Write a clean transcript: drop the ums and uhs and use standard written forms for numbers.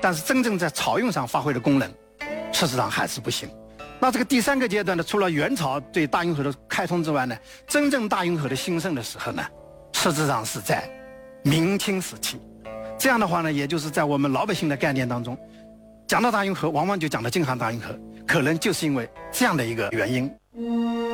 但是真正在草用上发挥的功能，事实上还是不行。那这个第三个阶段呢，除了元朝对大运河的开通之外呢，真正大运河的兴盛的时候呢，实质上是在明清时期。这样的话呢，也就是在我们老百姓的概念当中，讲到大运河，往往就讲到京杭大运河，可能就是因为这样的一个原因。